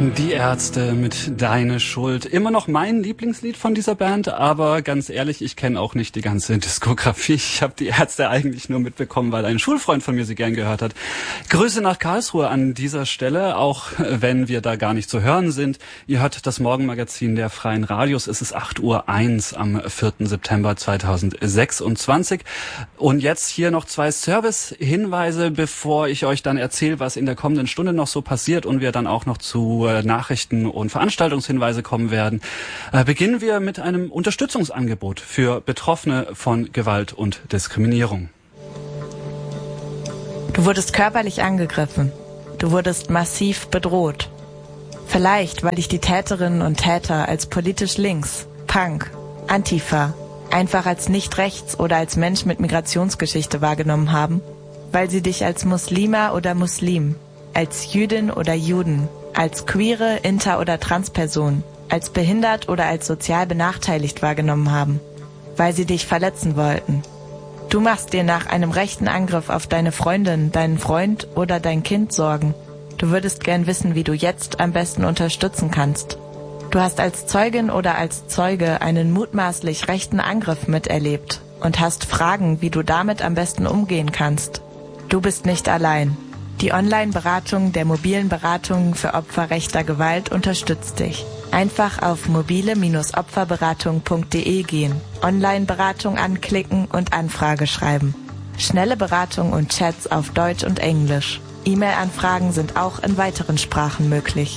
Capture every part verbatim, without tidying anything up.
Die Ärzte mit Deine Schuld. Immer noch mein Lieblingslied von dieser Band, aber ganz ehrlich, ich kenne auch nicht die ganze Diskografie. Ich habe die Ärzte eigentlich nur mitbekommen, weil ein Schulfreund von mir sie gern gehört hat. Grüße nach Karlsruhe an dieser Stelle, auch wenn wir da gar nicht zu hören sind. Ihr hört das Morgenmagazin der Freien Radios. Es ist acht Uhr eins am vierten September zweitausendsechsundzwanzig. Und jetzt hier noch zwei Service-Hinweise, bevor ich euch dann erzähle, was in der kommenden Stunde noch so passiert und wir dann auch noch zu Nachrichten und Veranstaltungshinweise kommen werden. Äh, beginnen wir mit einem Unterstützungsangebot für Betroffene von Gewalt und Diskriminierung. Du wurdest körperlich angegriffen. Du wurdest massiv bedroht. Vielleicht, weil dich die Täterinnen und Täter als politisch links, Punk, Antifa, einfach als nicht rechts oder als Mensch mit Migrationsgeschichte wahrgenommen haben, weil sie dich als Muslima oder Muslim, als Jüdin oder Juden, als queere, inter- oder Transperson, als behindert oder als sozial benachteiligt wahrgenommen haben, weil sie dich verletzen wollten. Du machst dir nach einem rechten Angriff auf deine Freundin, deinen Freund oder dein Kind Sorgen. Du würdest gern wissen, wie du jetzt am besten unterstützen kannst. Du hast als Zeugin oder als Zeuge einen mutmaßlich rechten Angriff miterlebt und hast Fragen, wie du damit am besten umgehen kannst. Du bist nicht allein. Die Online-Beratung der mobilen Beratungen für Opfer rechter Gewalt unterstützt dich. Einfach auf mobile Bindestrich opferberatung punkt de gehen, Online-Beratung anklicken und Anfrage schreiben. Schnelle Beratung und Chats auf Deutsch und Englisch. E-Mail-Anfragen sind auch in weiteren Sprachen möglich.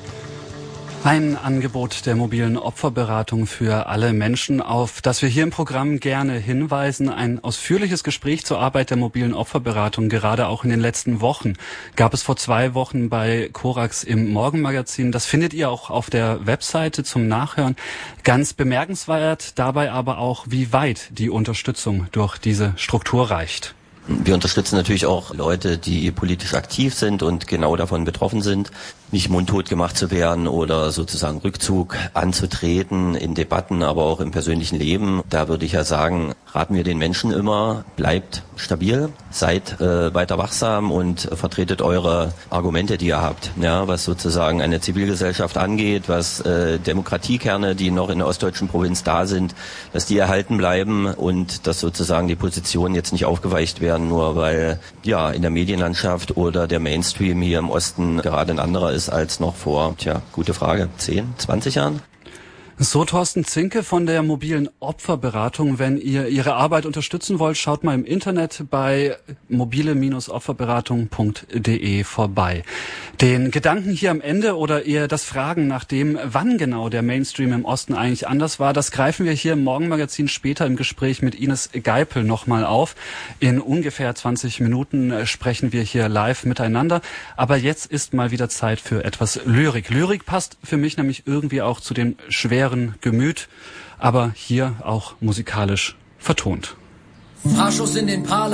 Ein Angebot der mobilen Opferberatung für alle Menschen, auf das wir hier im Programm gerne hinweisen. Ein ausführliches Gespräch zur Arbeit der mobilen Opferberatung, gerade auch in den letzten Wochen, gab es vor zwei Wochen bei Korax im Morgenmagazin. Das findet ihr auch auf der Webseite zum Nachhören. Ganz bemerkenswert dabei aber auch, wie weit die Unterstützung durch diese Struktur reicht. Wir unterstützen natürlich auch Leute, die politisch aktiv sind und genau davon betroffen sind, nicht mundtot gemacht zu werden oder sozusagen Rückzug anzutreten in Debatten, aber auch im persönlichen Leben. Da würde ich ja sagen, raten wir den Menschen immer, bleibt stabil, seid äh, weiter wachsam und vertretet eure Argumente, die ihr habt, ja, was sozusagen eine Zivilgesellschaft angeht, was äh, Demokratiekerne, die noch in der ostdeutschen Provinz da sind, dass die erhalten bleiben und dass sozusagen die Positionen jetzt nicht aufgeweicht werden, nur weil ja in der Medienlandschaft oder der Mainstream hier im Osten gerade ein anderer ist als noch vor, tja, gute Frage, zehn, zwanzig Jahren? So Thorsten Zinke von der mobilen Opferberatung. Wenn ihr ihre Arbeit unterstützen wollt, schaut mal im Internet bei mobile Bindestrich opferberatung punkt de vorbei. Den Gedanken hier am Ende oder eher das Fragen nach dem, wann genau der Mainstream im Osten eigentlich anders war, das greifen wir hier im Morgenmagazin später im Gespräch mit Ines Geipel nochmal auf. In ungefähr zwanzig Minuten sprechen wir hier live miteinander. Aber jetzt ist mal wieder Zeit für etwas Lyrik. Lyrik passt für mich nämlich irgendwie auch zu dem schweren Gemüt, aber hier auch musikalisch vertont. Farschuss in den Parler.